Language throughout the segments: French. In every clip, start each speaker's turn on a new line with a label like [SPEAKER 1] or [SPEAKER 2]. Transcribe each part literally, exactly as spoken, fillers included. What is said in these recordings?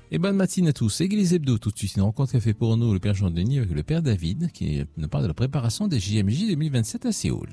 [SPEAKER 1] Et bonne matinée à tous. Église Hebdo, tout de suite, une rencontre qu'a fait pour nous le Père Jean-Denis avec le Père David, qui nous parle de la préparation des J M J deux mille vingt-sept à Séoul.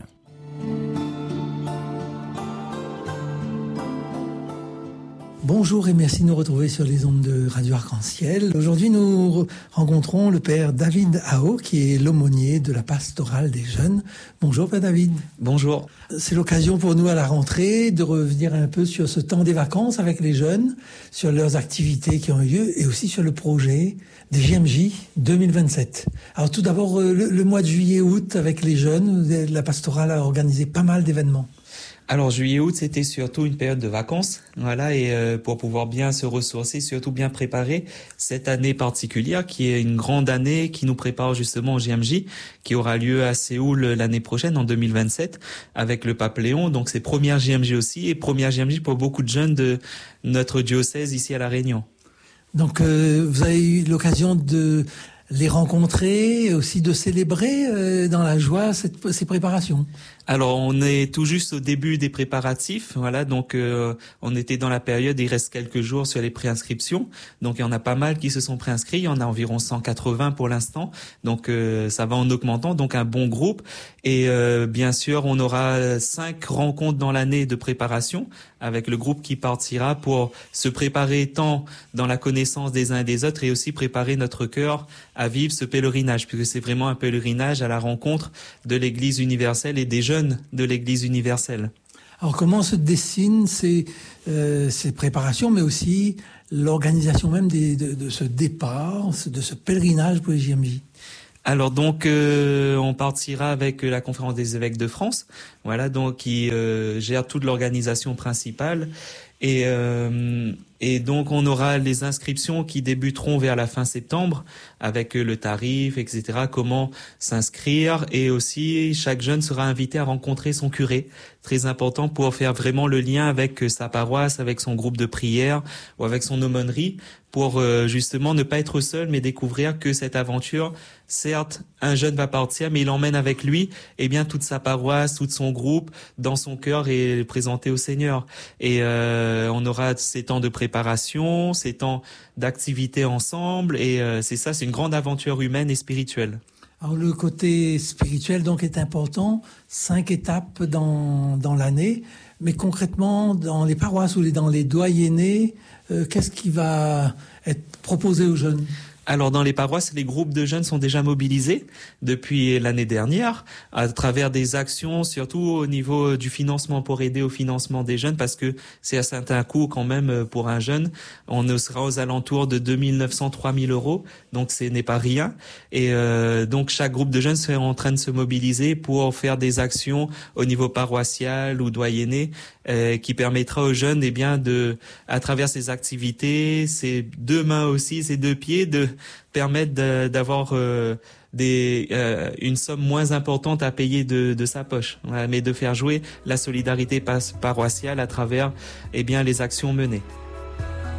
[SPEAKER 2] Bonjour et merci de nous retrouver sur les ondes de Radio Arc-en-Ciel. Aujourd'hui, nous rencontrons le Père David Ao, qui est l'aumônier de la pastorale des jeunes. Bonjour Père David.
[SPEAKER 3] Bonjour.
[SPEAKER 2] C'est l'occasion pour nous à la rentrée de revenir un peu sur ce temps des vacances avec les jeunes, sur leurs activités qui ont eu lieu et aussi sur le projet des J M J deux mille vingt-sept. Alors tout d'abord, le, le mois de juillet-août avec les jeunes, la pastorale a organisé pas mal d'événements.
[SPEAKER 3] Alors juillet-août, c'était surtout une période de vacances, voilà, et euh, pour pouvoir bien se ressourcer, surtout bien préparer cette année particulière qui est une grande année qui nous prépare justement au J M J qui aura lieu à Séoul l'année prochaine en deux mille vingt-sept avec le pape Léon. Donc c'est première J M J aussi et première J M J pour beaucoup de jeunes de notre diocèse ici à La Réunion.
[SPEAKER 2] Donc euh, vous avez eu l'occasion de les rencontrer et aussi de célébrer euh, dans la joie cette, ces préparations.
[SPEAKER 3] Alors on est tout juste au début des préparatifs, voilà, donc euh, on était dans la période, il reste quelques jours sur les préinscriptions, donc il y en a pas mal qui se sont préinscrits, il y en a environ cent quatre-vingts pour l'instant, donc euh, ça va en augmentant, donc un bon groupe, et euh, bien sûr on aura cinq rencontres dans l'année de préparation avec le groupe qui partira pour se préparer tant dans la connaissance des uns et des autres et aussi préparer notre cœur à vivre ce pèlerinage, puisque c'est vraiment un pèlerinage à la rencontre de l'Église universelle et des jeunes de l'Église universelle.
[SPEAKER 2] Alors comment se dessinent ces, euh, ces préparations, mais aussi l'organisation même des, de, de ce départ, de ce pèlerinage pour les J M J?
[SPEAKER 3] Alors donc euh, on partira avec la conférence des évêques de France, voilà, donc qui euh, gère toute l'organisation principale et euh, et donc on aura les inscriptions qui débuteront vers la fin septembre avec le tarif, et cetera. Comment s'inscrire et aussi chaque jeune sera invité à rencontrer son curé, très important pour faire vraiment le lien avec sa paroisse, avec son groupe de prière ou avec son aumônerie, pour euh, justement ne pas être seul mais découvrir que cette aventure, certes un jeune va partir mais il emmène avec lui eh bien toute sa paroisse, tout son groupe dans son cœur et présenté au Seigneur. Et euh, on aura ces temps de préparation, ces temps d'activité ensemble et euh, c'est ça, c'est une grande aventure humaine et spirituelle.
[SPEAKER 2] Alors le côté spirituel donc est important, cinq étapes dans, dans l'année, mais concrètement dans les paroisses ou les, dans les doyennés, euh, qu'est-ce qui va être proposé aux jeunes ?
[SPEAKER 3] Alors dans les paroisses, les groupes de jeunes sont déjà mobilisés depuis l'année dernière à travers des actions, surtout au niveau du financement pour aider au financement des jeunes parce que c'est un certain coût quand même pour un jeune. On sera aux alentours de deux mille neuf cents à trois mille euros, donc ce n'est pas rien. Et euh, donc chaque groupe de jeunes est en train de se mobiliser pour faire des actions au niveau paroissial ou doyenné euh, qui permettra aux jeunes, eh bien, de, à travers ces activités, ces deux mains aussi, ces deux pieds, de permettre de, d'avoir euh, des, euh, une somme moins importante à payer de, de sa poche, voilà, mais de faire jouer la solidarité paroissiale à travers eh bien, les actions menées.